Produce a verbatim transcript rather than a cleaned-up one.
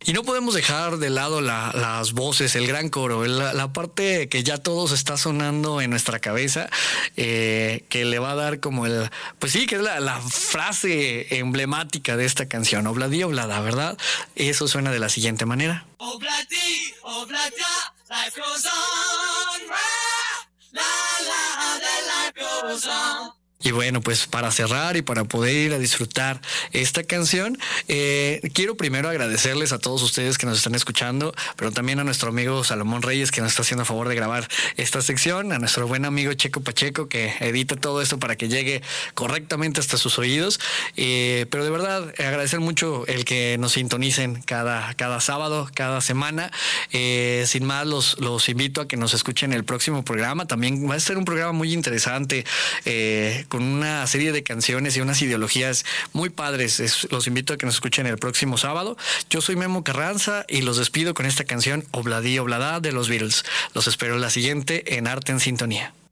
Y no podemos dejar de lado la, las voces, el gran coro, la, la parte que ya todos está sonando en nuestra cabeza, eh, que le va a dar como el, pues sí, que es la, la frase emblemática de esta canción, Obladi Oblada, ¿verdad? Eso suena de la siguiente manera. Obladi Oblada, life goes on, la la, the life goes on. Y bueno, pues para cerrar y para poder ir a disfrutar esta canción, eh, quiero primero agradecerles a todos ustedes que nos están escuchando, pero también a nuestro amigo Salomón Reyes, que nos está haciendo a favor de grabar esta sección, a nuestro buen amigo Checo Pacheco, que edita todo esto para que llegue correctamente hasta sus oídos. Eh, pero de verdad, agradecer mucho el que nos sintonicen cada, cada sábado, cada semana. Eh, sin más, los, los invito a que nos escuchen el próximo programa. También va a ser un programa muy interesante, eh, con una serie de canciones y unas ideologías muy padres. Es, los invito a que nos escuchen el próximo sábado. Yo soy Memo Carranza y los despido con esta canción Obladi Oblada de los Beatles. Los espero en la siguiente en Arte en Sintonía.